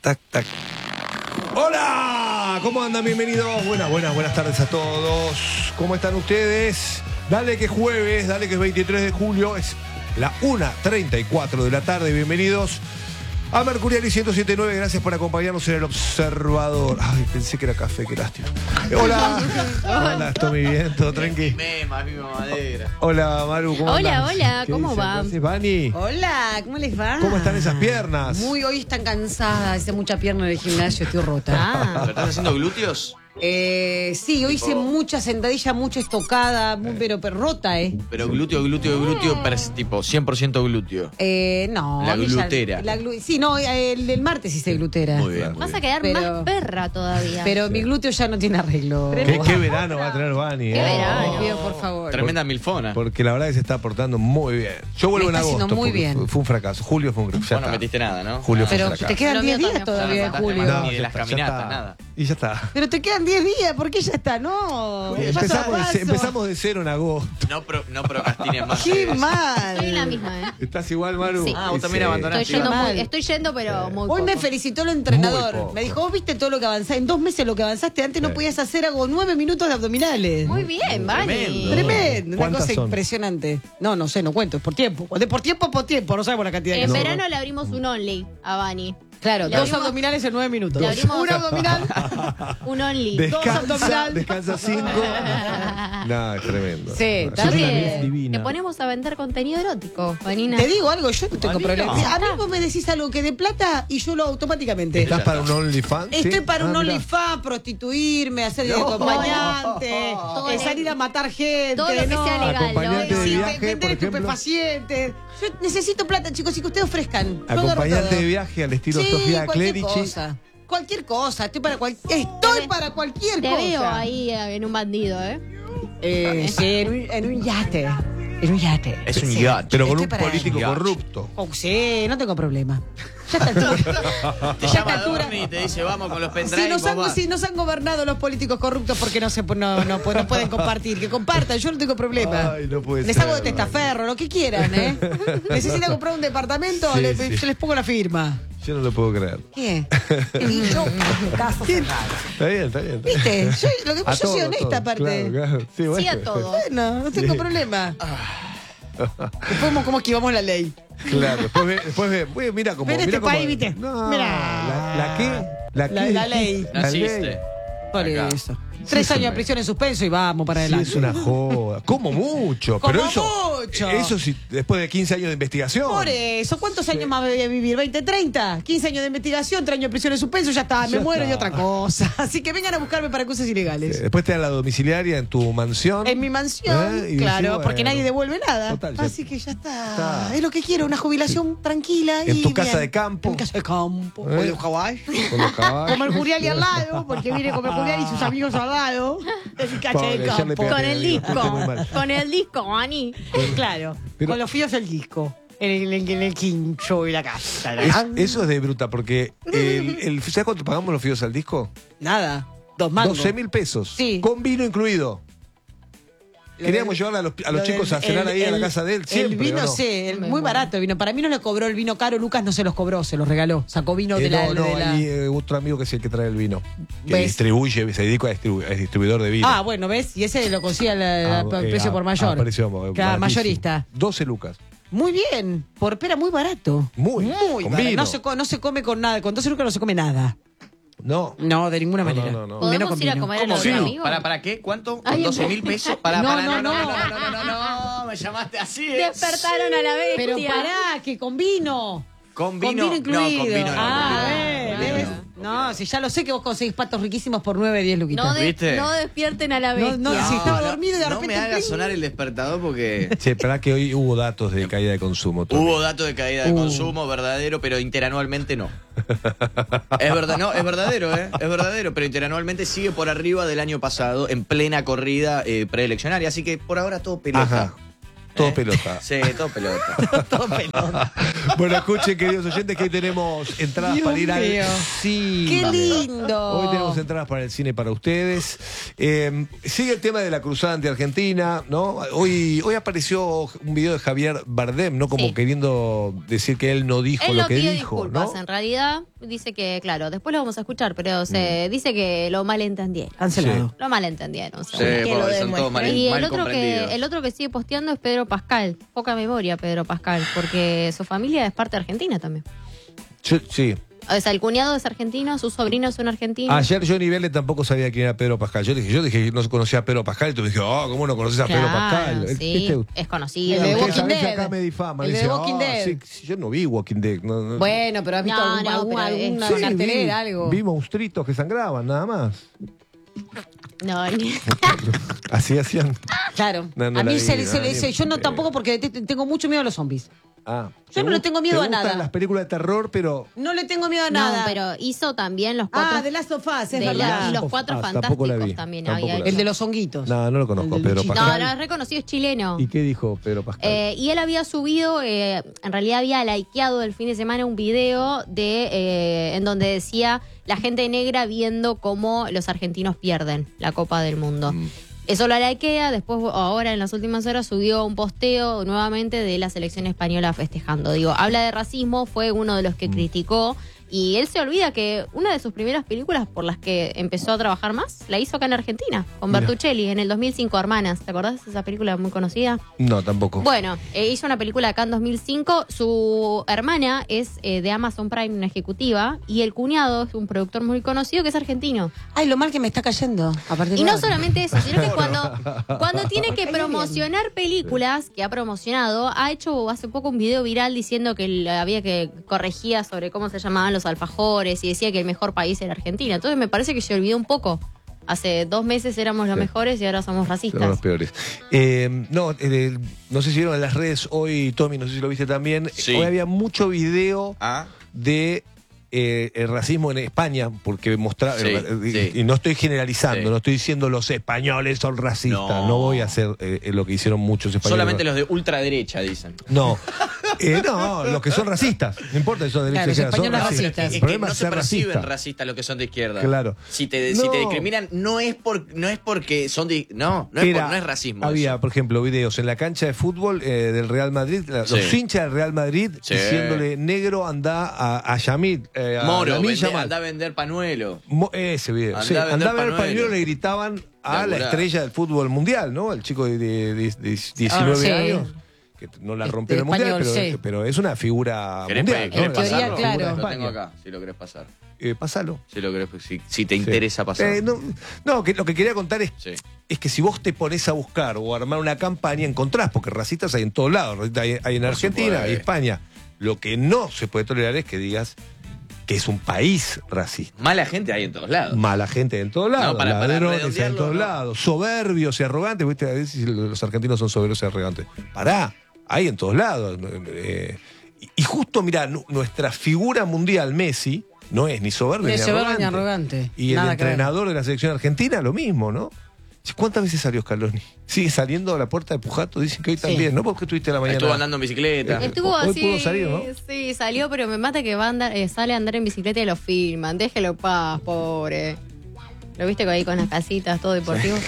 tac, tac. ¡Hola! ¿Cómo andan? Bienvenidos. Buenas tardes a todos. ¿Cómo están ustedes? Dale que es jueves, dale que es 23 de julio, es la 1:34 de la tarde. Bienvenidos a Mercuriali 107.9. Gracias por acompañarnos en El Observador. Ay, pensé que era café, qué lástima. Hola. Hola, estoy bien, todo tranqui. Misma madera. Hola, Maru, ¿cómo Hola, andás? hola, ¿Qué ¿cómo dice? va? ¿Qué haces, Vani? Hola, ¿cómo les va? ¿Cómo están esas piernas? Hoy están cansadas, hice mucha pierna en el gimnasio, estoy rota. Ah, ¿Estás haciendo glúteos? Sí, hoy hice mucha sentadilla, mucha estocada, pero rota, Pero glúteo, tipo 100% glúteo. No. La a mí ya- glutera. Sí, no, el martes hice glutera. Muy bien. vas a quedar Pero- más perra todavía. Pero mi glúteo ya no tiene arreglo. ¿Qué verano va a tener Vani? Qué verano. Ay, pido, por favor. Tremenda milfona. Porque la verdad que se está portando muy bien. Yo vuelvo en Me está agosto. haciendo muy porque bien. Fue un fracaso. Julio fue un fracaso. Vos no metiste nada, ¿no? Julio fue un Pero fracaso. te quedan Lo 10 mío días también. todavía de No, julio. no, ni de ya las está, ya caminatas, está. nada. Y ya está. Pero te quedan 10 días, ¿por qué ya está? No. paso a paso. Empezamos de cero en agosto. No procrastines más. Qué Estoy mal. en la misma, ¿Estás igual, Maru? Sí. Ah, vos también Sí. abandonaste. Estoy yendo, pero muy Hoy poco. me felicitó el Muy entrenador. poco. Me dijo, vos viste todo lo que avanzaste. En 2 meses lo que avanzaste. Antes no Sí. podías hacer, hago 9 minutos de abdominales. Muy bien, Vani. Tremendo. Tremendo, una ¿Cuántas cosa son? impresionante. No sé, no cuento, es por tiempo. Por tiempo, no sabemos la cantidad que En son. verano le abrimos un only a Vani. Claro, Le 2 abrimos- abdominales en 9 minutos. le abrimos- Un abdominal. Un only. abdominal. 5. No, es tremendo. Sí, Es está una bien. milf divina. Te ponemos a vender contenido erótico, Vanina. Te digo algo, yo no tengo Vanina. problema. A mí vos me decís algo que de plata y yo lo automáticamente. ¿Estás para un OnlyFans? Estoy ¿Sí? para un Ah, mirá. OnlyFans, prostituirme, hacer de acompañante, Todo salir a matar gente. todo lo que no. sea legal, Acompañante ¿no? de Sí, viaje, vender por ejemplo. estupefacientes. Yo necesito plata, chicos, y que ustedes ofrezcan. Yo agarro Acompañante todo. de viaje al estilo Sí, Sofía cualquier Clerici. cosa. Cualquier cosa. Estoy para cualquier Te cosa. veo ahí en un bandido, ¿eh? Sí, en un yate. En un yate. Es un Sí. yate. Pero con Estoy un para político eso. corrupto. Oh, sí, no tengo problema. Ya está altura. Te Ya está llama altura. Dorni y te dice, vamos con los Si pendrives. nos han gobernado los políticos corruptos porque no pueden compartir. Que compartan, yo no tengo problema. Ay, no puede Les ser, hago de testaferro, lo que quieran, ¿eh? Necesitan comprar un departamento, Sí, yo sí. les pongo la firma. Yo no lo puedo creer. ¿Qué? Y yo, ¿quién? Está bien. ¿Viste? Yo A soy todo, honesta, todo. aparte. Claro. Sí, bueno. Sí a todo. Bueno, no tengo Sí. problema. Después, ¿cómo esquivamos la ley? Claro, después ve, mira cómo. Ven mira este cómo- país, ¿viste? No, Mirá. ¿La qué? ¿La qué? La ley. La ley. Naciste. Por Acá. eso. 3 años de prisión en suspenso y vamos para Sí, adelante. es una joda. Como mucho. Como pero eso, mucho. Eso sí, después de 15 años de investigación. Por eso, ¿cuántos años más voy a vivir? ¿20, 30? 15 años de investigación, 3 años de prisión en suspenso, ya está, Ya me muero está. y otra cosa. Así que vengan a buscarme para cosas ilegales. Después te dan la domiciliaria en tu mansión. En mi mansión, Y claro, decís, porque bueno, nadie devuelve nada. total, ya Así que ya está. está. Es lo que quiero, una jubilación tranquila. En y tu casa bien. de campo. En mi casa de campo. ¿Eh? O de un caballo. Con los caballos. Como el Juriali al lado, porque viene con el Juriali y sus amigos al lado. Es mi cacha Pobre, de ya le campo. pegaste. Con el Escuché muy disco. mal. Con el disco, Vani. Claro, Pero- con los fíos del disco. En el quincho y la casa. Eso es de bruta, porque ¿sabes cuánto pagamos los fideos al disco? Nada, 2 mangos. 12.000 pesos. Sí. Con vino incluido. Lo Queríamos del- llevar a los lo chicos del- a cenar ahí a la casa de él. Siempre, el vino, ¿o no? sí, Me muy muero. barato el vino. Para mí no le cobró el vino caro, Lucas no se los cobró, se los regaló. Sacó vino de la... No, de la- hay otro amigo que es el que trae el vino. Que ¿Ves? distribuye, se dedica a es distribuidor de vino. Ah, bueno, ¿ves? Y ese lo consigue al precio por A mayor. precio Claro, baratísimo. mayorista. 12 lucas. Muy bien, por pera muy barato. Muy con barato. vino. No se come con nada, con 12 lucas no se come nada. No. No, de ninguna No, manera. no, no. Menos ¿Podemos con ir a vino. comer a ¿Cómo los sí? amigos? ¿Para qué? ¿Cuánto? Ay, ¿Con 12.000 pesos? No, me llamaste así. Despertaron a la bestia. Pero pará, que con vino. ¿Con Con vino incluido. No, con vino no. Ah, con vino no. ¿ves? No, si ya lo sé que vos conseguís patos riquísimos por 9, 10 luquitas. No, ¿Viste? no despierten a la bestia. No, si estaba dormido y de no repente me hagas pling. sonar el despertador porque Che, esperá que hoy hubo datos de caída de consumo. Tony. hubo datos de caída de consumo verdadero, pero interanualmente no. Es verdad, no, es verdadero, es verdadero, pero interanualmente sigue por arriba del año pasado en plena corrida preeleccionaria, así que por ahora todo pelota. Ajá. Todo pelota. Sí, todo pelota. Todo pelón. Bueno, escuchen, queridos oyentes, que hoy tenemos entradas Dios para ir al mío. cine. ¡Qué lindo! Hoy tenemos entradas para el cine para ustedes. Sigue el tema de la cruzada anti-Argentina, ¿no? Hoy apareció un video de Javier Bardem, ¿no? Como Sí. queriendo decir que él no dijo Él lo no que pidió dijo, disculpas, ¿no? en realidad. dice que, claro, después lo vamos a escuchar, pero se dice que lo malentendieron. Cancelado. Lo malentendieron. Sí, seguro. que lo porque son todos mal, Y mal el comprendidos. el otro que sigue posteando es Pedro Pascal. Poca memoria, Pedro Pascal, porque su familia es parte argentina también. Sí. O sea, el cuñado es argentino, sus sobrinos son argentinos. Ayer Johnny Vélez tampoco sabía quién era Pedro Pascal. Yo dije que no conocía a Pedro Pascal y tú me dijiste, ¿cómo no conoces a Pedro Pascal? Sí, ¿Viste? es conocido. El de Ustedes Walking saben que Dead. acá me difaman. El de Dice, Walking Dead. sí, yo no vi Walking Dead. No. Bueno, pero has visto No, no, alguna pero cartelera, algo. Vi monstruitos que sangraban, nada más. No, ni- Así hacían. Claro. No, no a la mí vi, se no, le dice, yo no tampoco porque tengo mucho miedo a los zombies. Yo no le tengo miedo a nada. Me gustan las películas de terror, pero No le tengo miedo a no, nada. pero hizo también los cuatro. The Last of Us, es de verdad. y los Of cuatro Us, tampoco la fantásticos vi, también tampoco había la hecho. El de los honguitos. no lo conozco, El del Pedro bichito. Pascal. No, no, es reconocido, es chileno. ¿Y qué dijo Pedro Pascal? Y él había subido, en realidad había likeado el fin de semana un video en donde decía la gente negra viendo cómo los argentinos pierden la Copa del Mundo. Eso lo likea, después ahora en las últimas horas subió un posteo nuevamente de la selección española festejando. Digo, habla de racismo, fue uno de los que criticó. Y él se olvida que una de sus primeras películas por las que empezó a trabajar más, la hizo acá en Argentina, con Mira. Bertuccelli, en el 2005, Hermanas. ¿Te acordás de esa película muy conocida? No, tampoco. Bueno, hizo una película acá en 2005. Su hermana es de Amazon Prime, una ejecutiva, y el cuñado es un productor muy conocido que es argentino. Ay, lo mal que me está cayendo. A partir Y de no ahora. solamente eso, sino que cuando tiene que promocionar películas que ha promocionado, ha hecho hace poco un video viral diciendo que había que corregía sobre cómo se llamaban los alfajores y decía que el mejor país era Argentina. Entonces me parece que se olvidó un poco. Hace 2 meses éramos los Sí. mejores y ahora somos Son los racistas. peores. No sé si vieron en las redes hoy, Tommy, no sé si lo viste también. Sí. Hoy había mucho video Ah, de el racismo en España, porque mostraba. Sí, sí. Y no estoy generalizando, Sí. no estoy diciendo los españoles son racistas. No. No voy a hacer lo que hicieron muchos españoles. solamente los de ultraderecha dicen. No. No, los que son racistas. No importa si son de Claro, derecha los o izquierda, son españoles racistas. racistas. El Es que problema no es se ser perciben racista. racistas los que son de izquierda. Claro. Si te No. discriminan, no es porque son de. No Mira, es racismo. Había, eso. por ejemplo, videos en la cancha de fútbol del Real Madrid, los Sí. hinchas del Real Madrid Sí. diciéndole negro anda a Yamil, a Moro, Lamine Yamal. anda a vender panuelo. Ese video. Andá Sí, a vender andá a ver el pañuelo. pañuelo, le gritaban a la Laburá. estrella del fútbol mundial, ¿no? El chico de 19 sí. años. Que no la rompió en el mundial, español, pero, sí. pero es una figura ¿Querés, mundial. querés ¿no? teoría, pasarlo? Una figura claro. de Lo tengo España. acá, si lo querés pasar. Pásalo. Si te interesa pasar. No, que lo que quería contar es Sí. es que si vos te pones a buscar o a armar una campaña, encontrás, porque racistas hay en todos lados, racistas hay en Argentina, supuesto. hay en España. Lo que no se puede tolerar es que digas que es un país racista. Mala gente hay en todos lados. Mala gente en todos lados, No, para ladrones en redondearlo, todos no. lados, soberbios y arrogantes. ¿Viste? A veces los argentinos son soberbios y arrogantes. Pará, hay en todos lados. Y justo, mirá, nuestra figura mundial, Messi, no es ni soberbio Ni ni soberbio arrogante. ni arrogante. Y el Nada que ver. entrenador de la selección argentina, lo mismo, ¿no? ¿Cuántas veces salió Scaloni? Sigue saliendo a la puerta de Pujato, dicen que hoy también, ¿no? Porque estuviste a la mañana. Estuvo andando en bicicleta. Estuvo Hoy así. pudo salir, ¿no? Sí, salió, pero me mata que va a andar, sale a andar en bicicleta y lo filman. Déjelo en paz, pobre. ¿Lo viste ahí con las casitas, todo deportivo?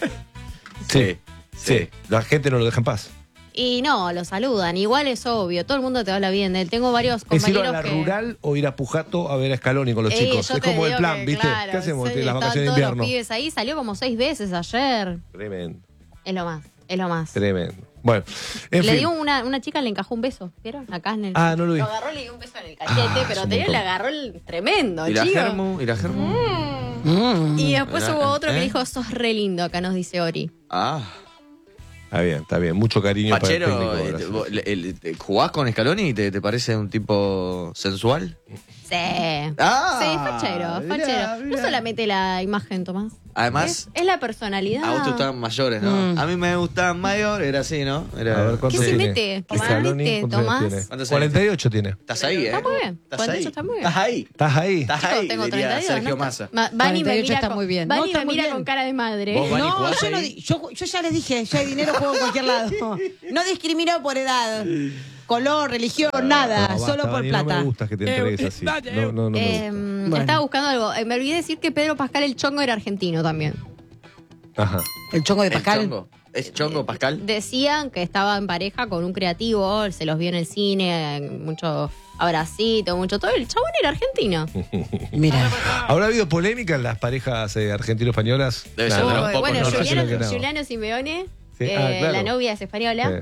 Sí, sí. La gente no lo deja en paz. Y no, lo saludan. Igual es obvio, todo el mundo te habla bien de él. Tengo varios ¿Es ir compañeros a la que... rural o ir a Pujato a ver a Scaloni con los chicos? yo Es te como el digo plan, que, ¿viste? claro, ¿Qué hacemos sí, las están vacaciones de todos invierno? los pibes ahí, salió como 6 veces ayer. Tremendo, Es lo más, es lo más. tremendo. Bueno, en Le fin. dio una chica, le encajó un beso, ¿vieron? Acá en el... Ah, no lo vi. Lo agarró, le dio un beso en el cachete, Ah, es pero un tenía, montón. le agarró tremendo, ¿Y la chico. Germu? ¿Y la Germu? Y después Mirá, hubo otro que ¿eh? dijo, sos re lindo, acá nos dice Ori. Ah. Está bien. Mucho cariño Pachero, para el técnico de Brasil. ¿jugás con Scaloni? ¿Te parece un tipo sensual? Sí. Ah, Sí, fachero, mirá, fachero. mirá. No solamente la imagen, Tomás. Además, Es la personalidad. a vos te gustaban mayores, ¿no? A mí me gustaban mayores, era así, ¿no? Era, A ver, ¿cuántos ¿Qué se tiene? mete? ¿Qué se Scaloni, mete, ¿cuántos años Tomás? tiene? ¿Cuántos años 48 tiene. Estás ahí, ¿eh? Está muy bien. Estás 48 ahí. está muy bien. Estás ahí. ¿Estás ahí? Estás Chicos, ahí, tengo diría 32. Sergio ¿no? Massa. Vani me 48 mira, está muy bien. Vani No, está me muy mira bien. con cara de madre. Vos, Vani, No, jugás yo, no ahí. yo ya les dije, yo hay dinero juego en cualquier lado. No discrimino por edad, color, religión, nada, No, solo basta, por Dani, plata. No me gusta que te entregues así. No me gusta. Bueno. Estaba buscando algo. Me olvidé decir que Pedro Pascal el chongo era argentino también. Ajá. El chongo de ¿El Pascal. chongo? ¿Es chongo, Pascal? Decían que estaba en pareja con un creativo, se los vio en el cine, en muchos abracito, mucho todo. El chabón era argentino. Mira. ¿Habrá habido polémica en las parejas argentino-españolas? Debe ser de los pocos, Bueno, no, no, Juliano Simeone, Sí, claro. la novia es española.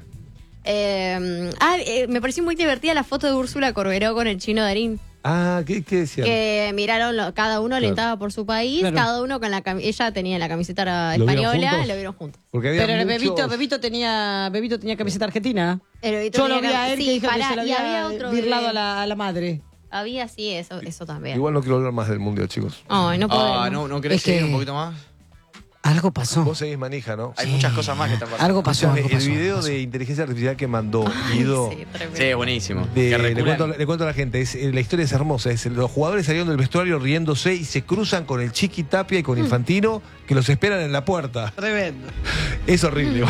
Sí. Me pareció muy divertida la foto de Úrsula Corberó con el chino Darín. ¿Qué decían? Que miraron, cada uno Claro. alentaba por su país, Claro. cada uno con ¿Lo ella tenía la camiseta vieron española, juntos? lo vieron juntos. Porque había Pero muchos- Bebito tenía camiseta argentina. El Bebito Yo lo tenía vi a él sí, que dijo que pará, se lo y había había otro birlado de- a la madre. Había, sí, eso también. Igual no quiero hablar más del mundial, chicos. Ay, no podemos. ¿No querés Es que- seguir un poquito más? Algo pasó. Vos seguís manija, ¿no? Hay muchas cosas más que están pasando. Algo pasó. Escuchame, Algo pasó, el video algo pasó. de inteligencia artificial que mandó Guido. Sí, tremendo. Sí, buenísimo. Le Que reculan. cuento a la gente, la historia es hermosa. Los jugadores salieron del vestuario riéndose y se cruzan con el Chiqui Tapia y con Infantino, que los esperan en la puerta. Tremendo. Es horrible.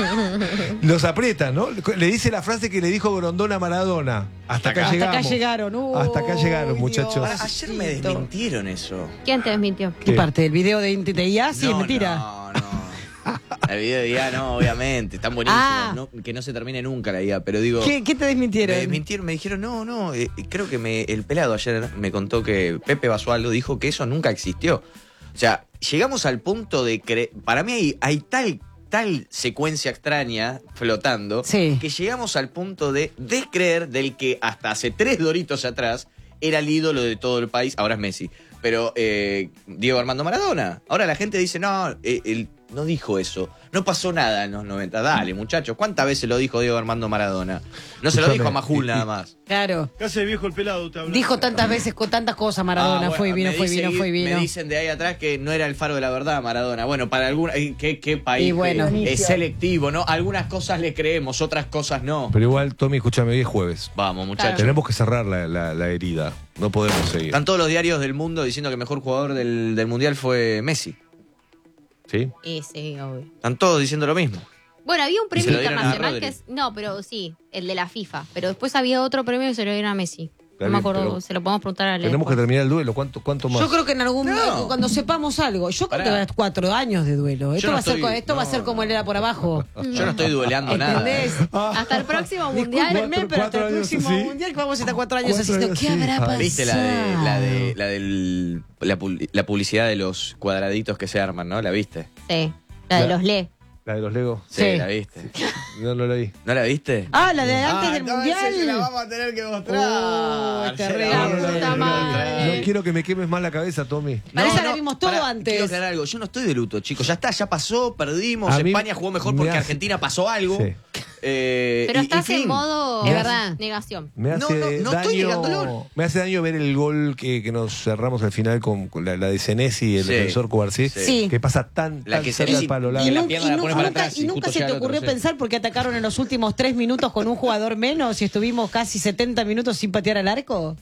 Los aprietan, ¿no? Le dice la frase que le dijo Grondona a Maradona. Hasta acá Hasta llegamos. acá llegaron. Hasta acá llegaron, Uy, muchachos. Dios. Ayer me desmintieron eso. ¿Quién te desmintió? ¿Qué parte? ¿Del video de IA? Sí, es mentira. No. El video de IA no, obviamente. Están buenísimos. Ah. No, que no se termine nunca la IA, pero digo. ¿Qué te Me desmintieron? desmintieron, me dijeron, no, creo que el pelado ayer me contó que Pepe Basualdo dijo que eso nunca existió. O sea, llegamos al punto de creer, para mí hay tal secuencia extraña flotando, Sí. que llegamos al punto de descreer del que hasta hace 3 doritos atrás era el ídolo de todo el país, ahora es Messi. Pero Diego Armando Maradona. Ahora la gente dice, no, él no dijo eso. No pasó nada en los 90. Dale, muchachos. ¿Cuántas veces lo dijo Diego Armando Maradona? No se lo dijo a Majul nada más. Claro. ¿Qué hace viejo el pelado? Te habla. Dijo tantas veces con tantas cosas Maradona. Bueno, Fue y vino, me fue y dice- vino, fue y Me vino. dicen de ahí atrás que no era el faro de la verdad Maradona. Bueno, para alguna... ¿Qué país Y bueno. es selectivo, ¿no? Algunas cosas le creemos, otras cosas no. Pero igual, Tommy, escúchame, hoy es jueves. Vamos, muchachos. Tenemos que cerrar la herida. No podemos seguir. Están todos los diarios del mundo diciendo que el mejor jugador del Mundial fue Messi. ¿Sí? Y sí, obvio. Están todos diciendo lo mismo. Bueno, había un se premio lo dieron a internacional que Rodri. es. No, pero sí, el de la FIFA. Pero después había otro premio que se lo dieron a Messi. Está No me bien, acuerdo, pero se lo podemos preguntar a Tenemos que terminar el duelo. ¿Cuánto más? Yo creo que en algún No. cuando sepamos algo, yo creo Pará. que va a ser 4 años de duelo. Esto no va a ser, estoy- esto va a ser no, como él era por abajo. Yo no estoy dueleando nada. ¿Entendés? Hasta el próximo mundial. Discúlpenme, pero hasta el 4 años próximo así. mundial que vamos a estar 4 años 4 haciendo. años ¿Qué así. habrá pasado? ¿Viste la publicidad de los cuadraditos que se arman, no? ¿La viste? Sí, la de los Le. ¿La de los Legos? Sí, Sí. la viste. No la vi. ¿No la viste? Ah, la de antes del mundial. vamos a tener que Uy, terrible. La puta madre. No quiero que me quemes más la cabeza, Tommy. Para esa la vimos todo antes. Quiero aclarar algo. Yo no estoy de luto, chicos. Ya está, ya pasó, perdimos. A mí España jugó mejor me porque hace- Argentina pasó algo. Sí. Pero estás en modo. Es verdad. Negación. Me No, hace no estoy negándolo. daño. Me hace daño ver el gol que nos cerramos al final con la de Senesi y el Sí. defensor Cubarsí. Sí. Que pasa tan La que cerca Senesi- al palo Y largo. la nunca- pierna la pone para atrás y nunca justo se llega te el otro, ocurrió sí. pensar por qué atacaron en los últimos 3 minutos con un jugador menos y estuvimos casi 70 minutos sin patear al arco.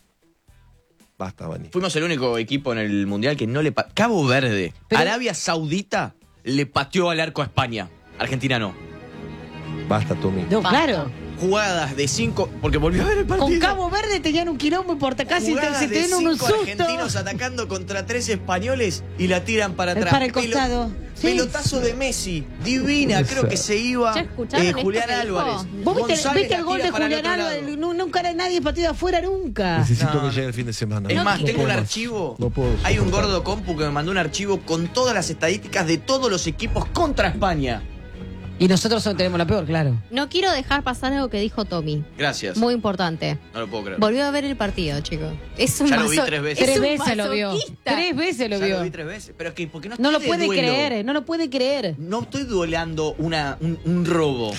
Basta, Bani. Fuimos el único equipo en el Mundial que no le... Cabo Verde, Pero- Arabia Saudita le pateó al arco a España. Argentina no. Basta, Tommy. No, Basta. claro. Jugadas de 5... Porque volvió a ver el partido. Con Cabo Verde tenían un quilombo por casi Jugadas se de tenían un 5 susto. argentinos atacando contra 3 españoles y la tiran para atrás. Para el costado. Sí. Pelotazo de Messi, divina, creo que se iba ¿Ya escucharon esto Julián que dijo? Álvarez. ¿Vos viste, González viste el la gol tira de para el Julián otro Álvarez? lado. Nunca era nadie partido afuera, nunca. Necesito No, que no. llegue el fin de semana. Es más, No tengo un puedo más. archivo. No puedo Hay un soportar. gordo compu que me mandó un archivo con todas las estadísticas de todos los equipos contra España. Y nosotros tenemos la peor, claro. No quiero dejar pasar algo que dijo Tommy. Gracias. Muy importante. No lo puedo creer. Volvió a ver el partido, chicos. Es un Ya lo vi maso- 3 veces. es 3 un veces lo vio. masoquista. 3 veces lo Ya vio. lo vi 3 veces. Pero es que, porque no No lo estoy de puede duelo. creer, no lo puede creer. No estoy duelando un robo.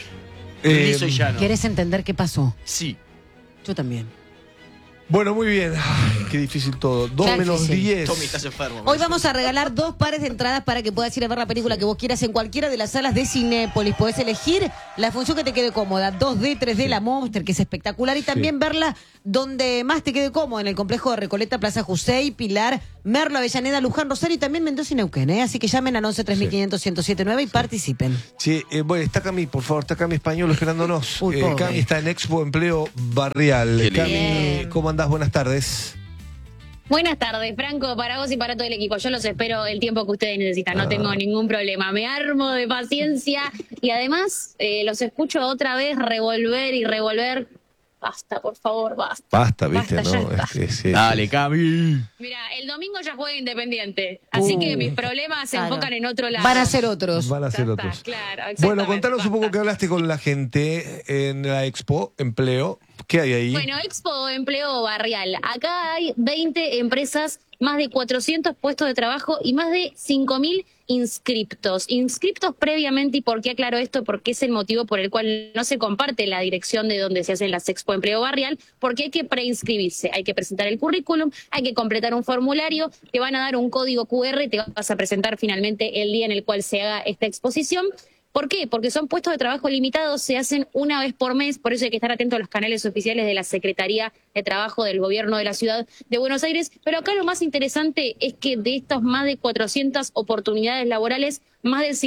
Eh, Liso y llano. ¿Querés entender qué pasó? Sí. Yo también. Bueno, muy bien. Ay, qué difícil todo. 2 Qué menos difícil. 10. Tommy, estás enfermo. Hoy vamos a regalar 2 pares de entradas para que puedas ir a ver la película que vos quieras en cualquiera de las salas de Cinépolis. Podés elegir la función que te quede cómoda, 2D, 3D, la Monster, que es espectacular, y también verla donde más te quede cómodo, en el complejo de Recoleta, Plaza Jusey, Pilar, Merlo, Avellaneda, Luján, Rosario y también Mendoza y Neuquén. Así que llamen al 11 3500 1079 y participen. Sí, bueno, está Cami, por favor, está Cami Español esperándonos. Uy, pobre. Cami está en Expo Empleo Barrial. Qué lindo. Cami, Bien. ¿cómo andás? Buenas tardes. Buenas tardes, Franco, para vos y para todo el equipo. Yo los espero el tiempo que ustedes necesitan, no tengo ningún problema. Me armo de paciencia y además los escucho otra vez revolver y revolver Basta, por favor, basta. Basta, ¿viste? Basta, ya ¿No? está. Dale, Cami. Mira, el domingo ya juega Independiente, así que mis problemas se Claro. enfocan en otro lado. Van a ser otros. Van a ser Ya está, otros. claro, Bueno, exactamente, contanos un poco basta. que hablaste con la gente en la Expo Empleo. ¿Qué hay ahí? Bueno, Expo Empleo Barrial. Acá hay 20 empresas, más de 400 puestos de trabajo y más de 5.000 inscriptos. Inscriptos previamente, ¿y por qué aclaro esto? Porque es el motivo por el cual no se comparte la dirección de donde se hacen las Expo Empleo Barrial, porque hay que preinscribirse, hay que presentar el currículum, hay que completar un formulario, te van a dar un código QR, te vas a presentar finalmente el día en el cual se haga esta exposición. ¿Por qué? Porque son puestos de trabajo limitados, se hacen una vez por mes, por eso hay que estar atento a los canales oficiales de la Secretaría de Trabajo del Gobierno de la Ciudad de Buenos Aires. Pero acá lo más interesante es que de estas más de 400 oportunidades laborales, más del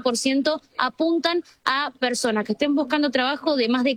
50% apuntan a personas que estén buscando trabajo de más de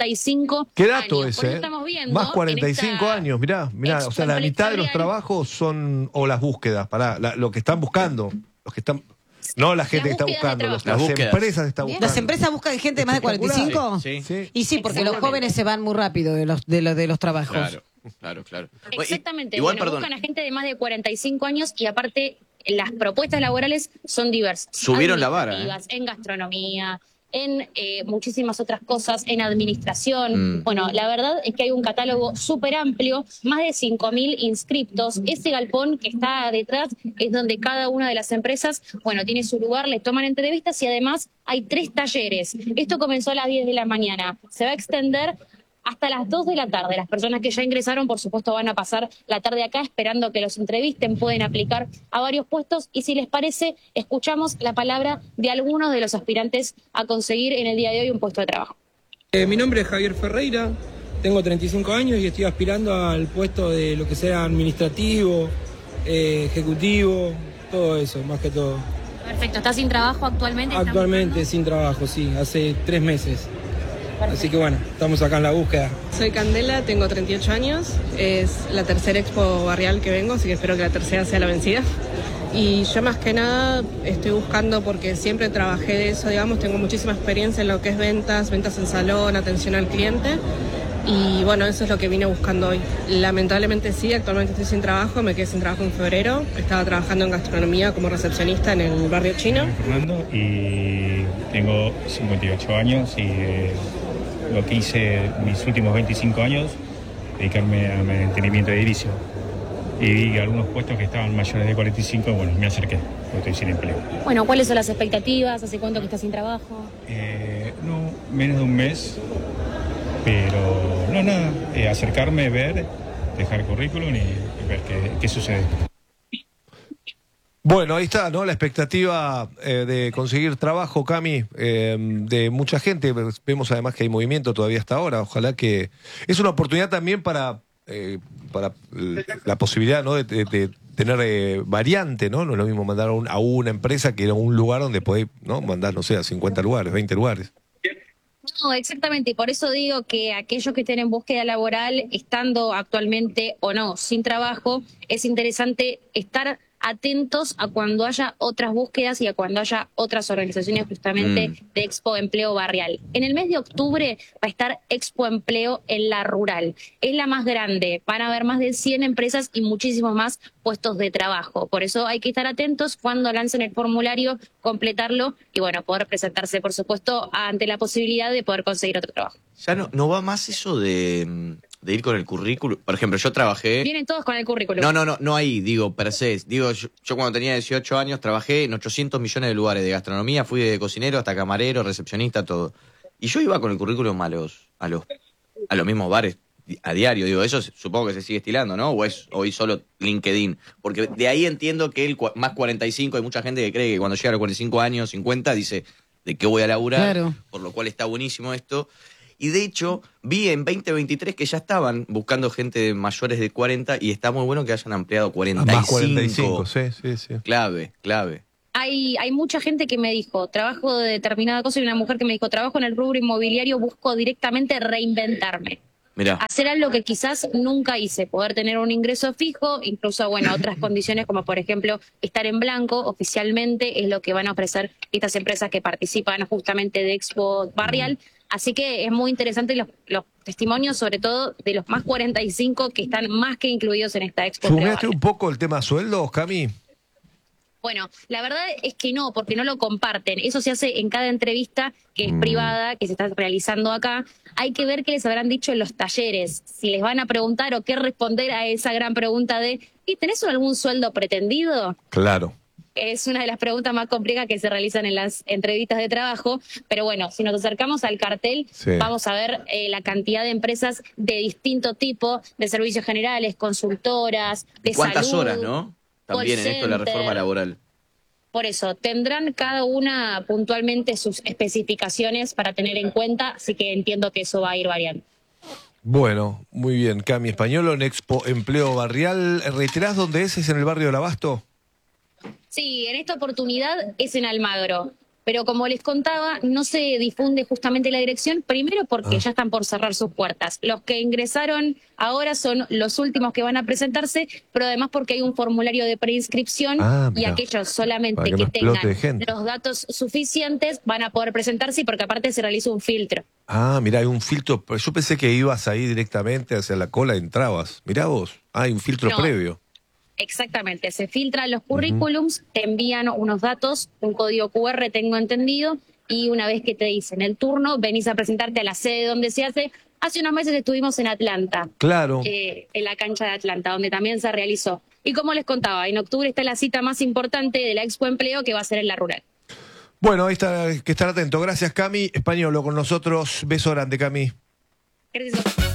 45 ¿Qué dato años. Por eso ese? estamos viendo Más en 45 esta años, mirá, o sea, la Expo mitad de los Barrial. trabajos son, o las búsquedas, lo que están buscando, los que están, no la gente que está búsquedas de buscando, trabajo. las Las búsquedas. empresas están buscando. ¿Las empresas buscan gente de más de 45? Sí. Sí. Y sí, porque los Exactamente. jóvenes se van muy rápido de los trabajos. Claro. Exactamente. Igual, Bueno, perdón. buscan a gente de más de 45 años y aparte las propuestas laborales son diversas. Subieron la vara, Administrativas, en gastronomía, en muchísimas otras cosas, en administración. Bueno, la verdad es que hay un catálogo súper amplio, más de 5.000 inscriptos. Ese galpón que está detrás es donde cada una de las empresas, bueno, tiene su lugar, les toman entrevistas y además hay 3 talleres. Esto comenzó a las 10 de la mañana. Se va a extender hasta las 2 de la tarde. Las personas que ya ingresaron, por supuesto, van a pasar la tarde acá esperando que los entrevisten, pueden aplicar a varios puestos y si les parece, escuchamos la palabra de algunos de los aspirantes a conseguir en el día de hoy un puesto de trabajo. Mi nombre es Javier Ferreira, tengo 35 años y estoy aspirando al puesto de lo que sea administrativo, ejecutivo, todo eso, más que todo. Perfecto. ¿Estás sin trabajo actualmente? Actualmente sin trabajo, sí, hace 3 meses. Así que bueno, estamos acá en la búsqueda. Soy Candela, tengo 38 años, es la tercera Expo Barrial que vengo, así que espero que la tercera sea la vencida. Y yo más que nada estoy buscando, porque siempre trabajé de eso, digamos, tengo muchísima experiencia en lo que es ventas en salón, atención al cliente. Y bueno, eso es lo que vine buscando hoy. Lamentablemente sí, actualmente estoy sin trabajo, me quedé sin trabajo en febrero. Estaba trabajando en gastronomía como recepcionista en el barrio chino. Fernando y tengo 58 años y lo que hice mis últimos 25 años, dedicarme a mantenimiento de edilicio. Y vi algunos puestos que estaban mayores de 45, bueno, me acerqué, porque estoy sin empleo. Bueno, ¿cuáles son las expectativas? ¿Hace cuánto que estás sin trabajo? No, menos de un mes, pero no, nada, acercarme, ver, dejar currículum y ver qué sucede. Bueno, ahí está, ¿no? La expectativa de conseguir trabajo, Cami, de mucha gente. Vemos además que hay movimiento todavía hasta ahora. Ojalá que... Es una oportunidad también para la posibilidad, ¿no? de tener variante, ¿no? No es lo mismo mandar a una empresa que a un lugar donde podés, ¿no? Mandar, no sé, a 50 lugares, 20 lugares. No, exactamente, y por eso digo que aquellos que estén en búsqueda laboral, estando actualmente o no sin trabajo, es interesante estar atentos a cuando haya otras búsquedas y a cuando haya otras organizaciones justamente de Expo Empleo Barrial. En el mes de octubre va a estar Expo Empleo en la Rural. Es la más grande, van a haber más de 100 empresas y muchísimos más puestos de trabajo. Por eso hay que estar atentos cuando lancen el formulario, completarlo y bueno, poder presentarse, por supuesto, ante la posibilidad de poder conseguir otro trabajo. Ya no va más eso de ir con el currículum. Por ejemplo, yo trabajé... Vienen todos con el currículum. No ahí, digo, per se. Digo, yo cuando tenía 18 años trabajé en 800 millones de lugares de gastronomía, fui de cocinero hasta camarero, recepcionista, todo. Y yo iba con el currículum a los mismos bares a diario, digo, eso supongo que se sigue estilando, ¿no? O es hoy solo LinkedIn. Porque de ahí entiendo que más 45, hay mucha gente que cree que cuando llega a los 45 años, 50, dice, ¿de qué voy a laburar? Claro. Por lo cual está buenísimo esto. Y de hecho, vi en 2023 que ya estaban buscando gente de mayores de 40 y está muy bueno que hayan ampliado 45. Más 45, sí. Clave. Hay mucha gente que me dijo, trabajo de determinada cosa, y una mujer que me dijo, trabajo en el rubro inmobiliario, busco directamente reinventarme. Mirá. Hacer algo que quizás nunca hice, poder tener un ingreso fijo, incluso, bueno, otras condiciones como, por ejemplo, estar en blanco oficialmente es lo que van a ofrecer estas empresas que participan justamente de Expo Barrial. Así que es muy interesante los testimonios, sobre todo de los más 45 que están más que incluidos en esta expo. ¿Sumaste un poco el tema sueldos, Cami? Bueno, la verdad es que no, porque no lo comparten. Eso se hace en cada entrevista que es privada, que se está realizando acá. Hay que ver qué les habrán dicho en los talleres, si les van a preguntar o qué responder a esa gran pregunta de ¿y tenés algún sueldo pretendido? Claro. Es una de las preguntas más complejas que se realizan en las entrevistas de trabajo, pero bueno, si nos acercamos al cartel, Sí. vamos a ver la cantidad de empresas de distinto tipo, de servicios generales, consultoras, de ¿Cuántas salud, horas, no? También en call esto de la center. reforma laboral. Por eso, tendrán cada una puntualmente sus especificaciones para tener en cuenta, así que entiendo que eso va a ir variando. Bueno, muy bien. Cami Españolo en Expo Empleo Barrial. ¿Reiterás dónde es? ¿Es en el barrio del Abasto? Sí, en esta oportunidad es en Almagro, pero como les contaba, no se difunde justamente la dirección, primero porque ya están por cerrar sus puertas. Los que ingresaron ahora son los últimos que van a presentarse, pero además porque hay un formulario de preinscripción y mirá. aquellos solamente Para que que no explote de tengan gente. los datos suficientes van a poder presentarse, porque aparte se realiza un filtro. Mirá, hay un filtro. Yo pensé que ibas ahí directamente hacia la cola y entrabas. Mirá vos, hay un filtro No. previo. Exactamente, se filtran los currículums, te envían unos datos, un código QR, tengo entendido, y una vez que te dicen el turno, venís a presentarte a la sede donde se hace. Hace unos meses estuvimos en Atlanta, Claro. en la cancha de Atlanta, donde también se realizó. Y como les contaba, en octubre está la cita más importante de la Expo Empleo, que va a ser en la rural. Bueno, ahí está, que estar atento. Gracias, Cami Españolo, con nosotros. Beso grande, Cami. Gracias.